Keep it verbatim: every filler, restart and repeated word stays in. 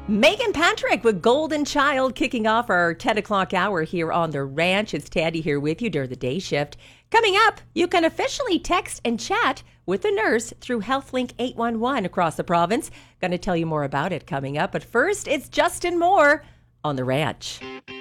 Megan Patrick with Golden Child kicking off our ten o'clock hour here on The Ranch. It's Tandy here with you during the day shift. Coming up, you can officially text and chat with the nurse through HealthLink eight one one across the province. Going to tell you more about it coming up. But first, it's Justin Moore on The Ranch.